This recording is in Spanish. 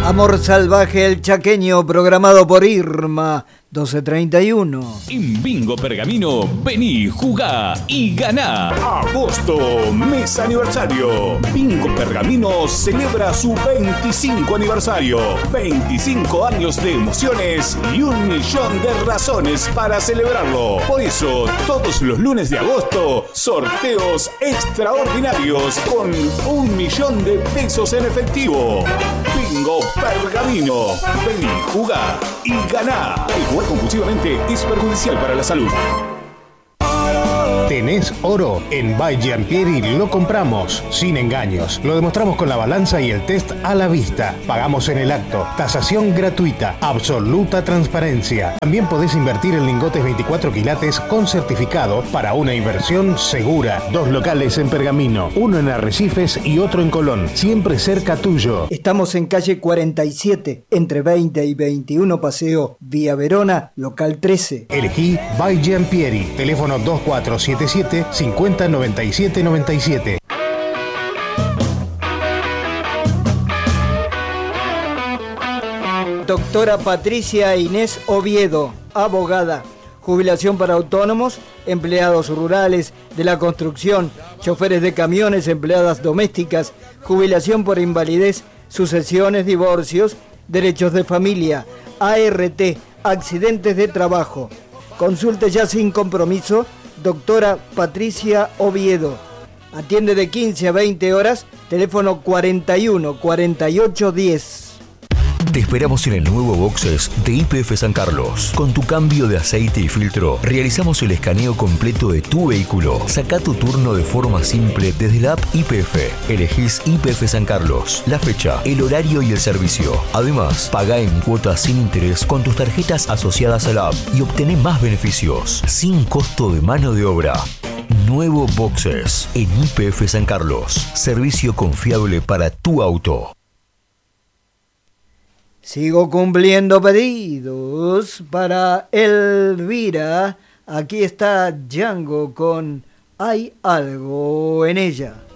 Amor salvaje el chaqueño, programado por Irma 1231. En Bingo Pergamino, vení, jugá y ganá. Agosto, mes aniversario. Bingo Pergamino celebra su 25 aniversario. 25 años de emociones y 1.000.000 de razones para celebrarlo. Por eso, todos los lunes de agosto, sorteos extraordinarios con 1.000.000 de pesos en efectivo. Bingo Pergamino. Vení, jugá y ganá. El jugar compulsivamente es perjudicial para la salud. ¿Tenés oro? En By Giampieri lo compramos, sin engaños. Lo demostramos con la balanza y el test a la vista. Pagamos en el acto. Tasación gratuita. Absoluta transparencia. También podés invertir en lingotes 24 quilates con certificado para una inversión segura. 2 locales en Pergamino, uno en Arrecifes y otro en Colón. Siempre cerca tuyo. Estamos en calle 47, entre 20 y 21 Paseo Vía Verona, local 13. Elegí By Giampieri. Teléfono 2477 50 97 97. Doctora Patricia Inés Oviedo, abogada. Jubilación para autónomos, empleados rurales, de la construcción, choferes de camiones, empleadas domésticas, jubilación por invalidez, sucesiones, divorcios, derechos de familia, ART, accidentes de trabajo. Consulte ya sin compromiso. Doctora Patricia Oviedo. Atiende de 15 a 20 horas, teléfono 41 48 10. Te esperamos en el nuevo Boxes de YPF San Carlos. Con tu cambio de aceite y filtro, realizamos el escaneo completo de tu vehículo. Saca tu turno de forma simple desde la app YPF. Elegís YPF San Carlos, la fecha, el horario y el servicio. Además, pagá en cuotas sin interés con tus tarjetas asociadas a la app y obtené más beneficios, sin costo de mano de obra. Nuevo Boxes en YPF San Carlos. Servicio confiable para tu auto. Sigo cumpliendo pedidos para Elvira. Aquí está Django con Hay algo en ella.